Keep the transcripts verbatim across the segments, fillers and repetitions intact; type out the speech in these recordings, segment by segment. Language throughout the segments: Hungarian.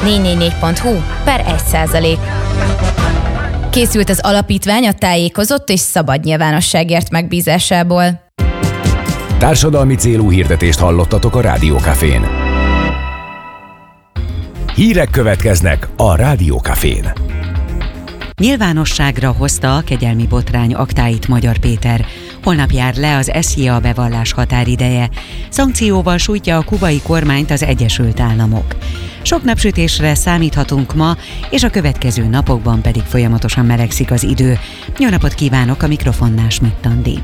négy négy négy pont hu per egy százalék. Készült az alapítvány a tájékozott és szabad nyilvánosságért megbízásából. Társadalmi célú hirdetést hallottatok a Rádió Cafén. Hírek következnek a Rádió Cafén. Nyilvánosságra hozta a kegyelmi botrány aktáit Magyar Péter. Holnap jár le az es zé á bevallás határideje. Szankcióval sújtja a kubai kormányt az Egyesült Államok. Sok napsütésre számíthatunk ma, és a következő napokban pedig folyamatosan melegszik az idő. Jó napot kívánok, a mikrofonnál Schmidt Andi.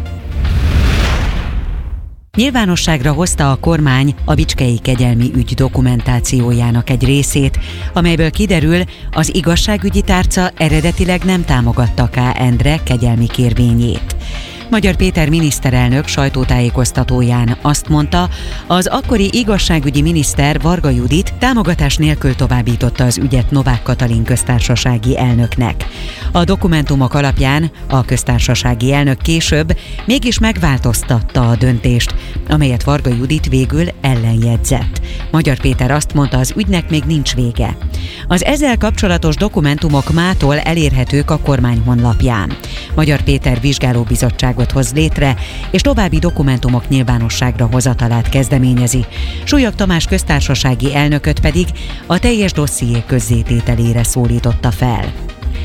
Nyilvánosságra hozta a kormány a bicskei kegyelmi ügy dokumentációjának egy részét, amelyből kiderül, az igazságügyi tárca eredetileg nem támogatta K. Endre kegyelmi kérvényét. Magyar Péter miniszterelnök sajtótájékoztatóján azt mondta, az akkori igazságügyi miniszter Varga Judit támogatás nélkül továbbította az ügyet Novák Katalin köztársasági elnöknek. A dokumentumok alapján a köztársasági elnök később mégis megváltoztatta a döntést, amelyet Varga Judit végül ellenjegyzett. Magyar Péter azt mondta, az ügynek még nincs vége. Az ezzel kapcsolatos dokumentumok mától elérhetők a kormány honlapján. Magyar Péter vizsgálóbizottságot hoz létre, és további dokumentumok nyilvánosságra hozatalát kezdeményezi. Súlyog Tamás köztársasági elnököt pedig a teljes dosszié közzétételére szólította fel.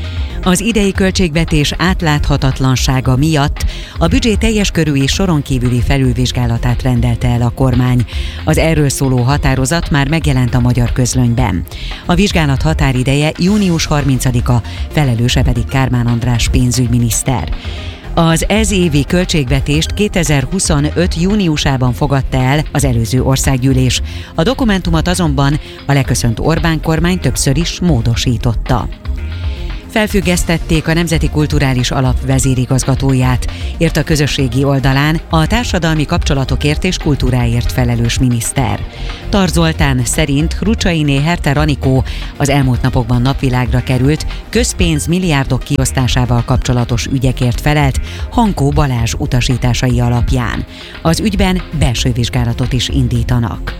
Az idei költségvetés átláthatatlansága miatt a büdzsé teljes körű és soron kívüli felülvizsgálatát rendelte el a kormány. Az erről szóló határozat már megjelent a Magyar Közlönyben. A vizsgálat határideje június harmincadika, felelőse pedig Kármán András pénzügyminiszter. Az ez évi költségvetést kétezer-huszonöt júniusában fogadta el az előző országgyűlés. A dokumentumot azonban a leköszönt Orbán kormány többször is módosította. Felfüggesztették a Nemzeti Kulturális Alap vezérigazgatóját, írt a közösségi oldalán a társadalmi kapcsolatokért és kultúráért felelős miniszter. Tar Zoltán szerint Rucsainé Herter Anikó az elmúlt napokban napvilágra került, közpénz milliárdok kiosztásával kapcsolatos ügyekért felelt Hankó Balázs utasításai alapján. Az ügyben belső vizsgálatot is indítanak.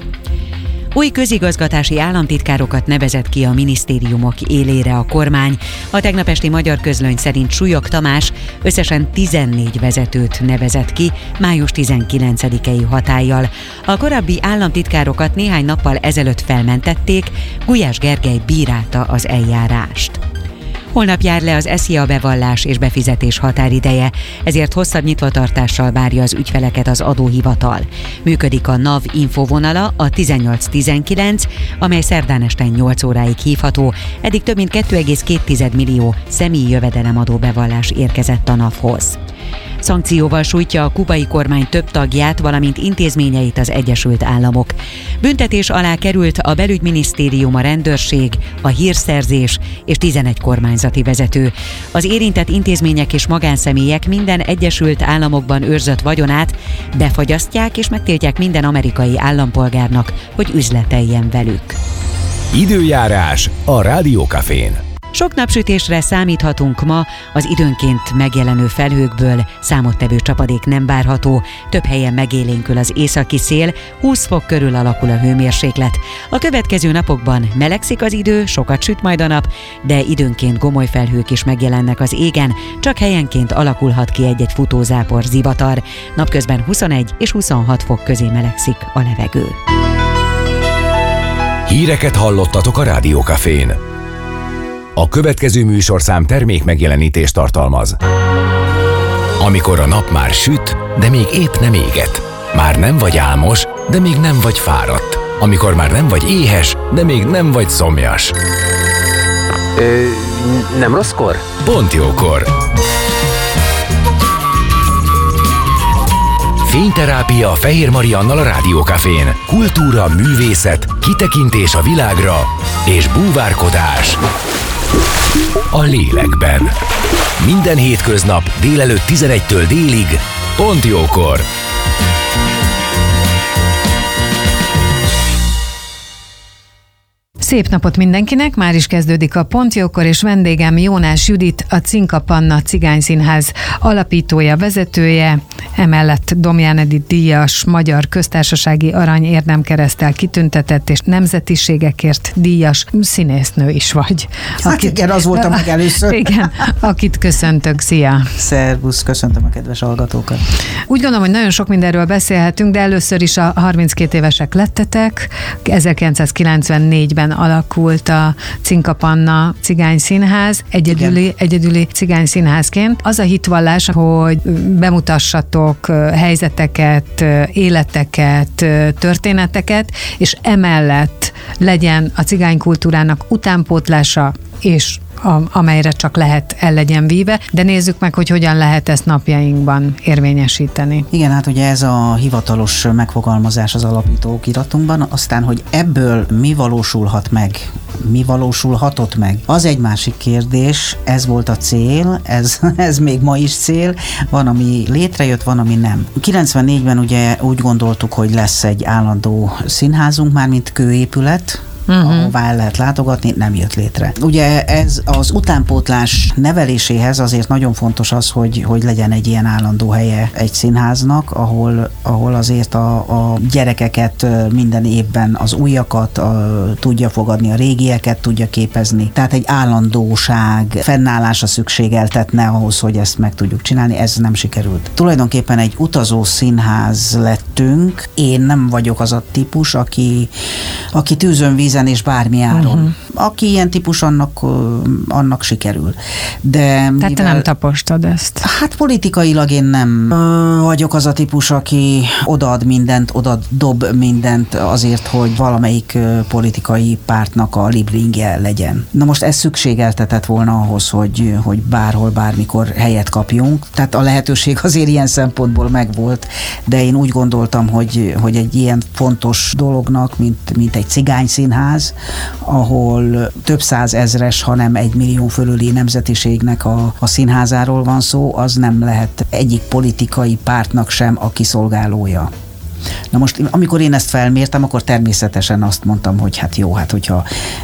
Új közigazgatási államtitkárokat nevezett ki a minisztériumok élére a kormány. A tegnap esti Magyar Közlöny szerint Súlyog Tamás összesen tizennégy vezetőt nevezett ki május tizenkilencedikei hatállyal. A korábbi államtitkárokat néhány nappal ezelőtt felmentették, Gulyás Gergely bírálta az eljárást. Holnap jár le az es zé á bevallás és befizetés határideje, ezért hosszabb nyitvatartással várja az ügyfeleket az adóhivatal. Működik a NAV infovonala, a tizennyolc tizenkilenc, amely szerdán este nyolc óráig hívható, eddig több mint két egész két millió személyi jövedelemadó bevallás érkezett a NAV-hoz. Szankcióval sújtja a kubai kormány több tagját, valamint intézményeit az Egyesült Államok. Büntetés alá került a belügyminisztérium, a rendőrség, a hírszerzés és tizenegy kormányzati vezető. Az érintett intézmények és magánszemélyek minden Egyesült Államokban őrzött vagyonát befagyasztják és megtiltják minden amerikai állampolgárnak, hogy üzleteljen velük. Időjárás a Rádió Cafén. Sok napsütésre számíthatunk ma, az időnként megjelenő felhőkből számottevő csapadék nem várható, több helyen megélénkül az északi szél, húsz fok körül alakul a hőmérséklet. A következő napokban melegszik az idő, sokat süt majd a nap, de időnként gomoly felhők is megjelennek az égen, csak helyenként alakulhat ki egy-egy futózápor, zivatar. Napközben huszonegy és huszonhat fok közé melegszik a levegő. Híreket hallottatok a Rádió Cafén. A következő műsorszám termék megjelenítést tartalmaz. Amikor a nap már süt, de még épp nem éget. Már nem vagy álmos, de még nem vagy fáradt. Amikor már nem vagy éhes, de még nem vagy szomjas. Ö, nem rosszkor? Pont jókor. Fényterápia Fehér Mariannal a Rádió Cafén. Kultúra, művészet, kitekintés a világra és búvárkodás a lélekben. Minden hétköznap délelőtt tizenegytől délig, pont jókor. Szép napot mindenkinek, már is kezdődik a Pontjókor, és vendégem Jónás Judit, a Cinka Panna Cigányszínház alapítója, vezetője, emellett Domján Edith díjas, Magyar Köztársasági Arany Érdemkereszttel kitüntetett és nemzetiségekért díjas színésznő is vagy. Hát akit, igen, az voltam meg először. Igen, akit köszöntök, szia! Szervusz, köszöntöm a kedves hallgatókat. Úgy gondolom, hogy nagyon sok mindenről beszélhetünk, de először is a harminckét évesek lettetek. ezerkilencszázkilencvennégyben alakult a Cinka Panna Cigányszínház, egyedüli, egyedüli cigányszínházként. Az a hitvallás, hogy bemutassatok helyzeteket, életeket, történeteket, és emellett legyen a cigánykultúrának utánpótlása, és A, amelyre csak lehet el legyen víve, de nézzük meg, hogy hogyan lehet ezt napjainkban érvényesíteni. Igen, hát ugye ez a hivatalos megfogalmazás az alapító okiratunkban, aztán, hogy ebből mi valósulhat meg, mi valósulhatott meg, az egy másik kérdés, ez volt a cél, ez, ez még ma is cél, van, ami létrejött, van, ami nem. kilencvennégyben ugye úgy gondoltuk, hogy lesz egy állandó színházunk, már mint kőépület, Uh-huh. ahová el lehet látogatni, nem jött létre. Ugye ez az utánpótlás neveléséhez azért nagyon fontos az, hogy, hogy legyen egy ilyen állandó helye egy színháznak, ahol, ahol azért a, a gyerekeket minden évben az újakat a, tudja fogadni, a régieket tudja képezni. Tehát egy állandóság, fennállása szükségeltetne ahhoz, hogy ezt meg tudjuk csinálni, ez nem sikerült. Tulajdonképpen egy utazó színház lettünk. Én nem vagyok az a típus, aki, aki tűzön vízen és bármi áron. Uh-huh. Aki ilyen típus, annak, annak sikerül. De Tehát mivel, te nem tapostad ezt? Hát politikailag én nem vagyok az a típus, aki odaad mindent, oda dob mindent azért, hogy valamelyik politikai pártnak a libringje legyen. Na most ez szükségeltetett volna ahhoz, hogy, hogy bárhol, bármikor helyet kapjunk. Tehát a lehetőség azért ilyen szempontból megvolt, de én úgy gondoltam, hogy, hogy egy ilyen fontos dolognak, mint, mint egy cigányszínház, ahol több százezres, hanem egy millió fölüli nemzetiségnek a, a színházáról van szó, az nem lehet egyik politikai pártnak sem a kiszolgálója. Na most, amikor én ezt felmértem, akkor természetesen azt mondtam, hogy hát jó, hát hogyha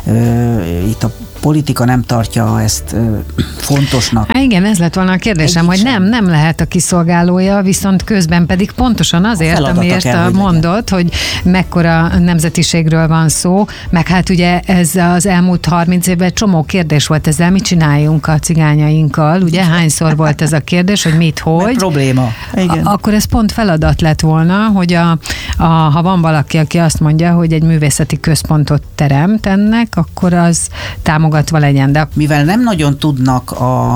ö, itt a politika nem tartja ezt ö, fontosnak. Há, igen, ez lett volna a kérdésem, hogy nem, nem lehet a kiszolgálója, viszont közben pedig pontosan azért, amiért kell, mondod, hogy mekkora nemzetiségről van szó, meg hát ugye ez az elmúlt harminc évben egy csomó kérdés volt ezzel, mit csináljunk a cigányainkkal, ugye hányszor volt ez a kérdés, hogy mit, hogy. Meg probléma. Igen. A, akkor ez pont feladat lett volna, hogy a, a, ha van valaki, aki azt mondja, hogy egy művészeti központot teremt ennek, akkor az támogatva legyen. De... Mivel nem nagyon tudnak a,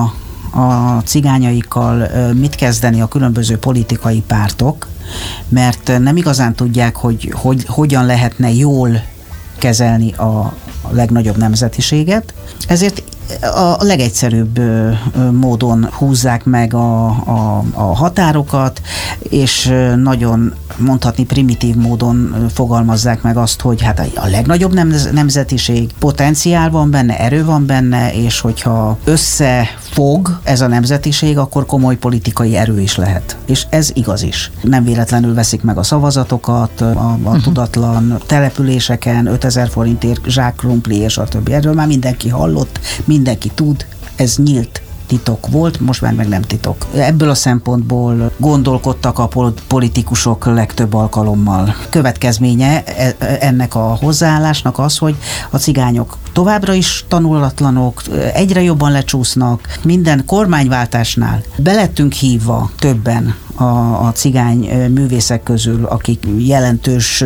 a cigányaikkal mit kezdeni a különböző politikai pártok, mert nem igazán tudják, hogy, hogy hogyan lehetne jól kezelni a legnagyobb nemzetiséget, ezért a legegyszerűbb módon húzzák meg a, a, a határokat, és nagyon mondhatni primitív módon fogalmazzák meg azt, hogy hát a legnagyobb nemzetiség, potenciál van benne, erő van benne, és hogyha összefog ez a nemzetiség, akkor komoly politikai erő is lehet. És ez igaz is. Nem véletlenül veszik meg a szavazatokat, a, a uh-huh. tudatlan településeken, ötezer forintért zsákkrumpli, és a többi. Erről már mindenki hallott, mindenki tud, ez nyílt titok volt, most már meg nem titok. Ebből a szempontból gondolkodtak a politikusok legtöbb alkalommal. Következménye ennek a hozzáállásnak az, hogy a cigányok továbbra is tanulatlanok, egyre jobban lecsúsznak, minden kormányváltásnál belettünk hívva többen a, a cigány művészek közül, akik jelentős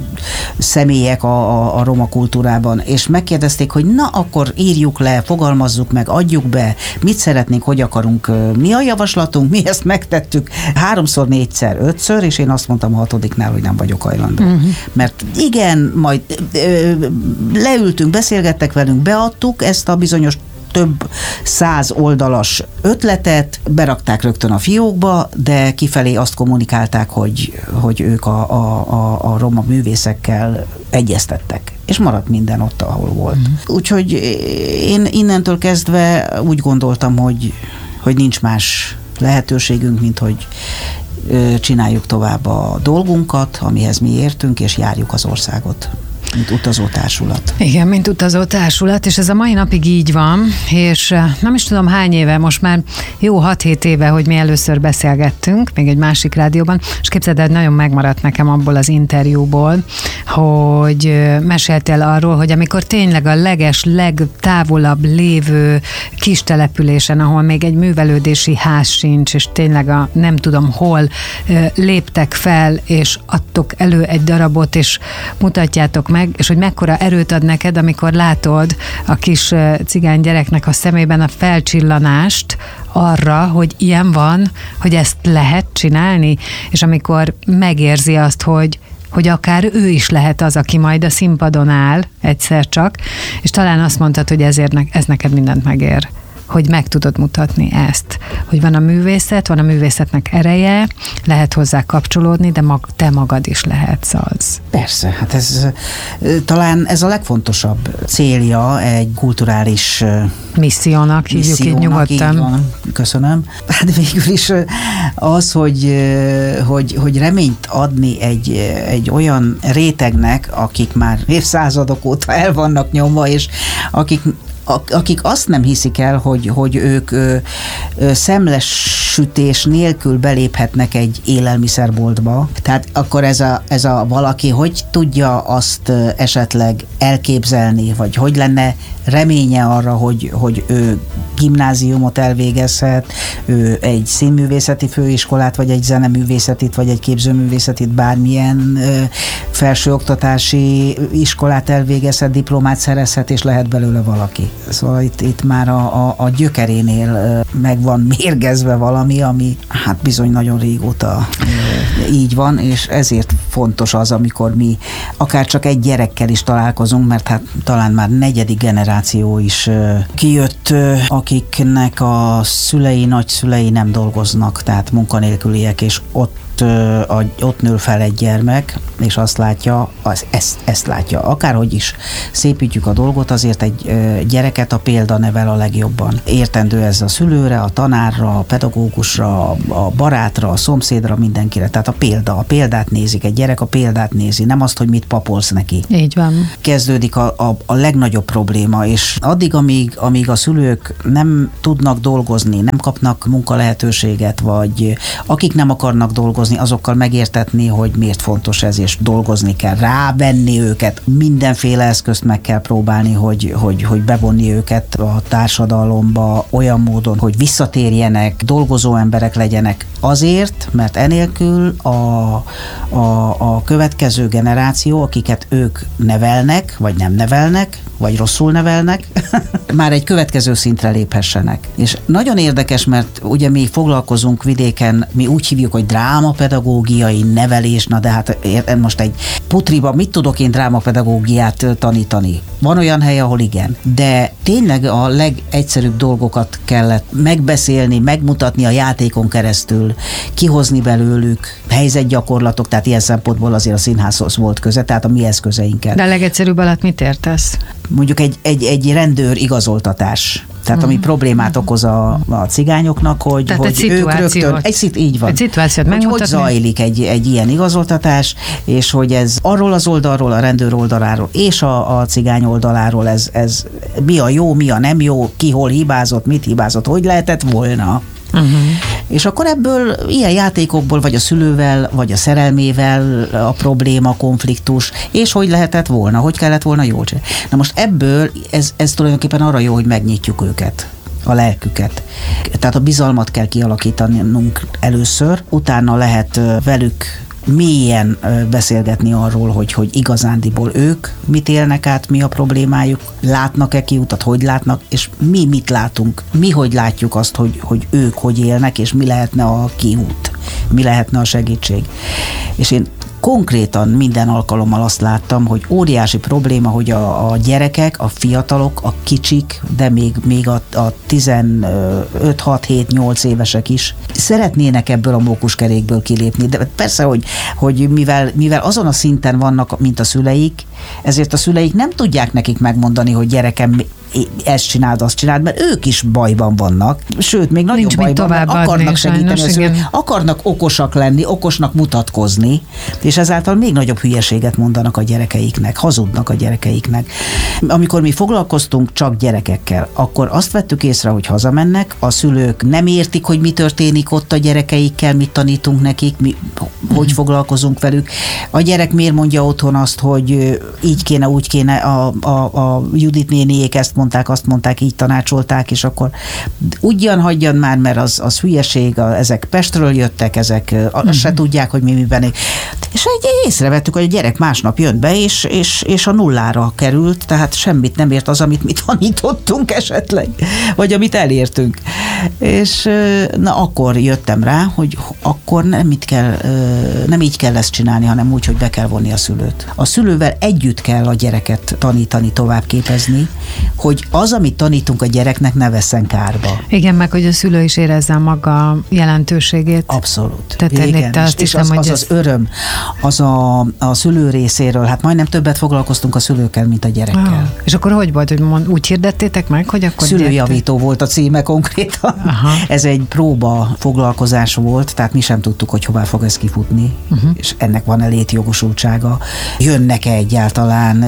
személyek a, a, a roma kultúrában, és megkérdezték, hogy na, akkor írjuk le, fogalmazzuk meg, adjuk be, mit szeretnénk, hogy akarunk, mi a javaslatunk, mi ezt megtettük háromszor, négyszer, ötször, és én azt mondtam a hatodiknál, hogy nem vagyok hajlandó. Uh-huh. Mert igen, majd ö, leültünk, beszélgettek velünk, beadtuk ezt a bizonyos több száz oldalas ötletet, berakták rögtön a fiókba, de kifelé azt kommunikálták, hogy, hogy ők a, a, a, a roma művészekkel egyeztettek. És maradt minden ott, ahol volt. Mm. Úgyhogy én innentől kezdve úgy gondoltam, hogy, hogy nincs más lehetőségünk, mint hogy csináljuk tovább a dolgunkat, amihez mi értünk, és járjuk az országot. mint utazótársulat. Igen, mint utazótársulat, és ez a mai napig így van, és nem is tudom hány éve, most már jó hat-hét éve, hogy mi először beszélgettünk, még egy másik rádióban, és képzeld el, nagyon megmaradt nekem abból az interjúból, hogy meséltél arról, hogy amikor tényleg a leges, legtávolabb lévő kis településen, ahol még egy művelődési ház sincs, és tényleg a nem tudom hol léptek fel, és adtok elő egy darabot, és mutatjátok meg, és hogy mekkora erőt ad neked, amikor látod a kis cigány gyereknek a szemében a felcsillanást arra, hogy ilyen van, hogy ezt lehet csinálni, és amikor megérzi azt, hogy hogy akár ő is lehet az, aki majd a színpadon áll egyszer csak, és talán azt mondtad, hogy ezért ne, ez neked mindent megér, hogy meg tudod mutatni ezt, hogy van a művészet, van a művészetnek ereje, lehet hozzá kapcsolódni, de mag, te magad is lehetsz az. Persze, hát ez talán ez a legfontosabb célja egy kulturális missziónak, hívjuk így nyugodtan. Így van, köszönöm. Hát végül is az, hogy, hogy, hogy reményt adni egy, egy olyan rétegnek, akik már évszázadok óta el vannak nyomva, és akik akik azt nem hiszik el, hogy, hogy ők ö, ö, szemlessütés nélkül beléphetnek egy élelmiszerboltba. Tehát akkor ez a, ez a valaki hogy tudja azt esetleg elképzelni, vagy hogy lenne reménye arra, hogy, hogy ő gimnáziumot elvégezhet, ő egy színművészeti főiskolát, vagy egy zeneművészetit, vagy egy képzőművészetit, bármilyen ö, felsőoktatási iskolát elvégezhet, diplomát szerezhet, és lehet belőle valaki. Szóval itt, itt már a, a, a gyökerénél meg van mérgezve valami, ami hát bizony nagyon régóta így van, és ezért fontos az, amikor mi akár csak egy gyerekkel is találkozunk, mert hát talán már negyedik generáció is kijött, akiknek a szülei, nagyszülei nem dolgoznak, tehát munkanélküliek, és ott ott nő fel egy gyermek, és azt látja, az, ezt, ezt látja. Akárhogy is szépítjük a dolgot, azért egy gyereket a példa nevel a legjobban. Értendő ez a szülőre, a tanárra, a pedagógusra, a barátra, a szomszédra, mindenkire. Tehát a példa, a példát nézik. Egy gyerek a példát nézi, nem azt, hogy mit papolsz neki. Így van. Kezdődik a, a, a legnagyobb probléma, és addig, amíg, amíg a szülők nem tudnak dolgozni, nem kapnak munkalehetőséget, vagy akik nem akarnak dolgozni, azokkal megértetni, hogy miért fontos ez, és dolgozni kell, rávenni őket. Mindenféle eszközt meg kell próbálni, hogy, hogy, hogy bevonni őket a társadalomba olyan módon, hogy visszatérjenek, dolgozó emberek legyenek. Azért, mert enélkül a, a, a következő generáció, akiket ők nevelnek, vagy nem nevelnek, vagy rosszul nevelnek, már egy következő szintre léphessenek. És nagyon érdekes, mert ugye mi foglalkozunk vidéken, mi úgy hívjuk, hogy drámapedagógiai nevelés, na de hát most egy putriba mit tudok én drámapedagógiát tanítani? Van olyan hely, ahol igen. De tényleg a legegyszerűbb dolgokat kellett megbeszélni, megmutatni a játékon keresztül, kihozni belőlük helyzetgyakorlatok, tehát ilyen szempontból azért a színházhoz volt köze, tehát a mi eszközeinket. De a legegyszerűbb alatt mit értesz? Mondjuk egy, egy, egy rendőr igazoltatás. Tehát uh-huh. ami problémát okoz a, a cigányoknak, hogy, tehát hogy egy ők rögtön... Egy szit, így van. Egy szituációt hogy hogy zajlik egy, egy ilyen igazoltatás, és hogy ez arról az oldalról, a rendőr oldaláról és a, a cigány oldaláról ez, ez mi a jó, mi a nem jó, ki hol hibázott, mit hibázott, hogy lehetett volna. Uh-huh. És akkor ebből ilyen játékokból, vagy a szülővel, vagy a szerelmével a probléma, a konfliktus, és hogy lehetett volna, hogy kellett volna jól csinálni. Na most ebből, ez, ez tulajdonképpen arra jó, hogy megnyitjuk őket, a lelküket. Tehát a bizalmat kell kialakítanunk először, utána lehet velük mélyen beszélgetni arról, hogy, hogy igazándiból ők mit élnek át, mi a problémájuk, látnak-e kiutat, hogy látnak, és mi mit látunk, mi hogy látjuk azt, hogy, hogy ők hogy élnek, és mi lehetne a kiút, mi lehetne a segítség. És én konkrétan minden alkalommal azt láttam, hogy óriási probléma, hogy a, a gyerekek, a fiatalok, a kicsik, de még, még a, a tizenöt hat hét nyolc évesek is szeretnének ebből a mókuskerékből kilépni. De persze, hogy, hogy mivel, mivel azon a szinten vannak, mint a szüleik, ezért a szüleik nem tudják nekik megmondani, hogy gyerekem, ezt csináld, azt csináld, mert ők is bajban vannak, sőt, még nagyobb Nincs bajban, mert akarnak segíteni, sajnos, az akarnak okosak lenni, okosnak mutatkozni, és ezáltal még nagyobb hülyeséget mondanak a gyerekeiknek, hazudnak a gyerekeiknek. Amikor mi foglalkoztunk csak gyerekekkel, akkor azt vettük észre, hogy hazamennek, a szülők nem értik, hogy mi történik ott a gyerekeikkel, mit tanítunk nekik, mi, hogy foglalkozunk velük. A gyerek miért mondja otthon azt, hogy így kéne, úgy kéne, a, a, a Judit néniék ezt mondták, azt mondták, így tanácsolták, és akkor ugyan hagyjan már, mert az, az hülyeség, a, ezek Pestről jöttek, ezek azt uh-huh. se tudják, hogy mi miben. És egy észrevettük, hogy a gyerek másnap jön be, és, és, és a nullára került, tehát semmit nem ért az, amit mi tanítottunk esetleg, vagy amit elértünk. És na akkor jöttem rá, hogy akkor nem, itt kell, nem így kell ezt csinálni, hanem úgy, hogy be kell vonni a szülőt. A szülővel együtt kell a gyereket tanítani, továbbképezni, hogy az, amit tanítunk a gyereknek, ne vesszen kárba. Igen, meg hogy a szülő is érezze maga jelentőségét. Abszolút. Tehát igen, te azt és hiszem, az, hogy az, ez... az öröm, az a, a szülő részéről, hát majdnem többet foglalkoztunk a szülőkkel, mint a gyerekkel. Ah, és akkor hogy volt, hogy mond, úgy hirdettétek meg, hogy akkor Szülőjavító volt a címe konkrétan. Aha. Ez egy próba foglalkozás volt, tehát mi sem tudtuk, hogy hová fog ez kifutni, uh-huh. és ennek van-e létjogosultsága. Jönnek-e egyáltalán?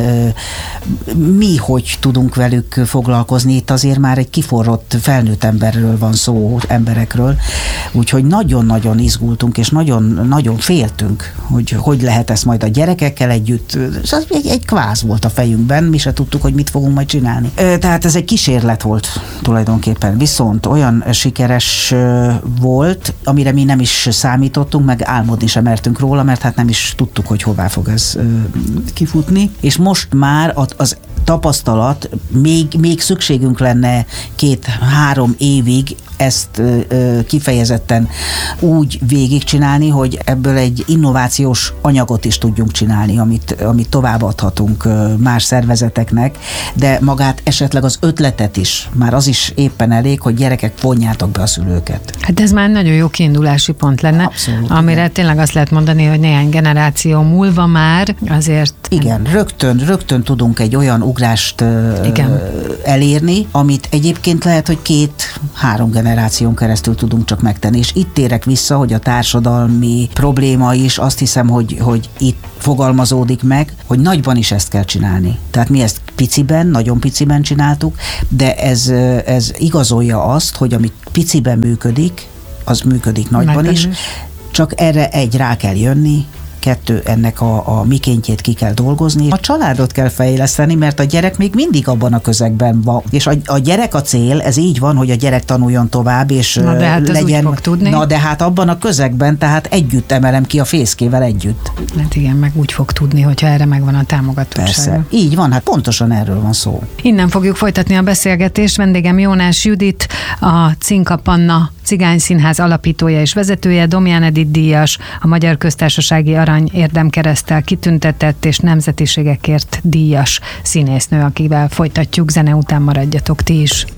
Mi hogy tudunk velük foglalkozni? Itt azért már egy kiforrott felnőtt emberről van szó, emberekről, úgyhogy nagyon-nagyon izgultunk, és nagyon, nagyon féltünk, hogy hogy lehet ezt majd a gyerekekkel együtt. Ez egy, egy kváz volt a fejünkben, mi se tudtuk, hogy mit fogunk majd csinálni. Tehát ez egy kísérlet volt tulajdonképpen, viszont olyan sikeres volt, amire mi nem is számítottunk, meg álmodni sem mertünk róla, mert hát nem is tudtuk, hogy hová fog ez kifutni. És most már az tapasztalat, még, még szükségünk lenne két-három évig ezt ö, kifejezetten úgy végigcsinálni, hogy ebből egy innovációs anyagot is tudjunk csinálni, amit, amit továbbadhatunk más szervezeteknek, de magát esetleg az ötletet is, már az is éppen elég, hogy gyerekek, vonjátok be a szülőket. Hát ez már nagyon jó kiindulási pont lenne, abszolút, amire igen. tényleg azt lehet mondani, hogy néhány generáció múlva már azért... Igen, rögtön, rögtön tudunk egy olyan ugrást igen. elérni, amit egyébként lehet, hogy két-három generáción keresztül tudunk csak megtenni, és itt térek vissza, hogy a társadalmi probléma is azt hiszem, hogy, hogy itt fogalmazódik meg, hogy nagyban is ezt kell csinálni. Tehát mi ezt piciben, nagyon piciben csináltuk, de ez, ez igazolja azt, hogy ami piciben működik, az működik nagyban Nagyban is, is, csak erre egy rá kell jönni, kettő, ennek a, a mikéntjét ki kell dolgozni. A családot kell fejleszteni, mert a gyerek még mindig abban a közegben van. És a, a gyerek a cél, ez így van, hogy a gyerek tanuljon tovább, és na de hát legyen... fog tudni. Na de hát abban a közegben, tehát együtt emelem ki a fészkével együtt. Hát igen, meg úgy fog tudni, hogyha erre megvan a támogatottság. Persze, így van, hát pontosan erről van szó. Innen fogjuk folytatni a beszélgetést. Vendégem Jónás Judit, a Cinka Panna Cigányszínház alapítója és vezetője, Domján Edith díjas, a Magyar Köztársasági Arany Érdemkereszttel kitüntetett és nemzetiségekért díjas színésznő, akivel folytatjuk, zene után maradjatok ti is.